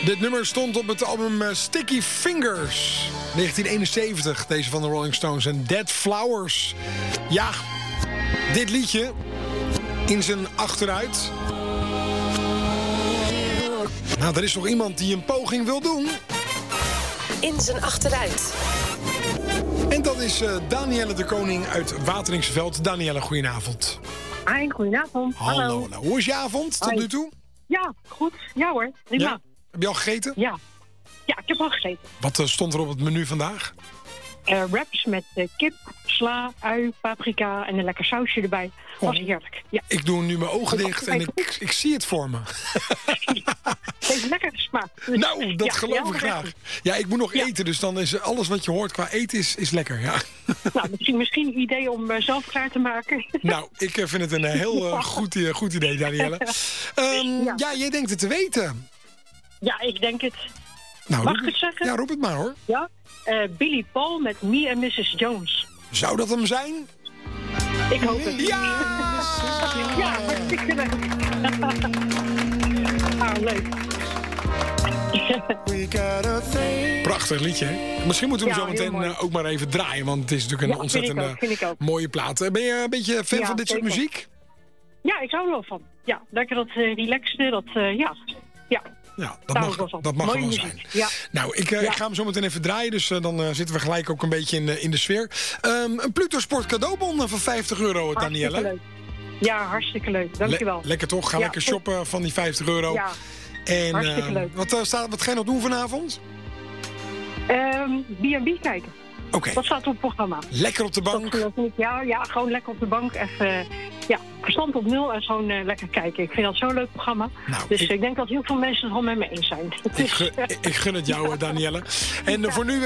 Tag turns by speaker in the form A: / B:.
A: Dit nummer stond op het album Sticky Fingers, 1971. Deze van de Rolling Stones en Dead Flowers. Ja, dit liedje in zijn achteruit. Nou, er is nog iemand die een poging wil doen.
B: In zijn achteruit.
A: En dat is Danielle de Koning uit Wateringsveld. Danielle, goedenavond.
C: Hi, goedenavond.
A: Hallo. Hoe is je avond tot nu toe?
C: Ja, goed. Ja hoor, prima.
A: Ja? Heb je al gegeten?
C: Ja, ik heb al gegeten.
A: Wat stond er op het menu vandaag?
C: Wraps met kip, sla, ui, paprika en een lekker sausje erbij. Was heerlijk. Ja.
A: Ik doe nu mijn ogen dicht en ik zie het voor me.
C: Het heeft lekker smaak. Dus,
A: nou, dat geloof ik graag. Ja, ik moet nog eten, dus dan is alles wat je hoort qua eten is lekker. Ja.
C: Nou, misschien een idee om zelf klaar te maken.
A: Nou, ik vind het een heel goed idee, Danielle. Ja, jij denkt het te weten.
C: Ja, ik denk het.
A: Nou,
C: mag ik het zeggen?
A: Ja, roep het maar hoor.
C: Ja. Billy Paul met Me and Mrs. Jones.
A: Zou dat hem zijn?
C: Ik hoop het.
A: Ja!
C: Ja, hartstikke leuk. Leuk.
A: Prachtig liedje, hè? Misschien moeten we hem zo meteen ook maar even draaien, want het is natuurlijk een ontzettend mooie plaat. Ben je een beetje fan van dit soort muziek?
C: Ja, ik hou er wel van. Ja, lekker dat relaxte, dat ja.
A: Ja, dat mag er wel zijn.
C: Ja.
A: Nou, ik ga hem zo meteen even draaien, dus dan zitten we gelijk ook een beetje in de sfeer. Een Pluto Sport cadeaubon van €50, Danielle.
C: Leuk. Ja, hartstikke leuk. Dankjewel.
A: Lekker toch? Ga lekker shoppen van die €50.
C: Ja,
A: en,
C: hartstikke leuk.
A: Wat ga je nog doen vanavond?
C: B&B kijken.
A: Oké.
C: Wat staat op het programma?
A: Lekker op de bank?
C: Ja, gewoon lekker op de bank. Even, verstand op nul en gewoon lekker kijken. Ik vind dat zo'n leuk programma. Nou, dus ik denk dat heel veel mensen het wel met me eens zijn.
A: Ik gun het jou, Danielle. En voor nu